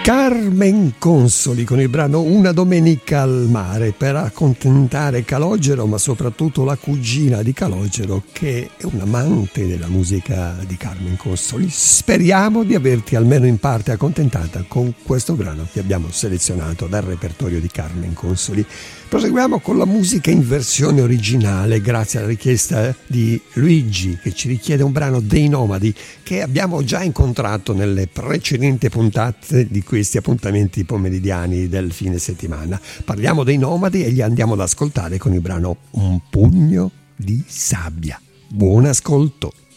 Carmen Consoli con il brano Una domenica al mare, per accontentare Calogero, ma soprattutto la cugina di Calogero, che è un amante della musica di Carmen Consoli. Speriamo di averti almeno in parte accontentata con questo brano che abbiamo selezionato dal repertorio di Carmen Consoli. Proseguiamo con la musica in versione originale, grazie alla richiesta di Luigi, che ci richiede un brano dei Nomadi che abbiamo già incontrato nelle precedenti puntate di questi appuntamenti pomeridiani del fine settimana. Parliamo dei Nomadi e li andiamo ad ascoltare con il brano Un pugno di sabbia. Buon ascolto!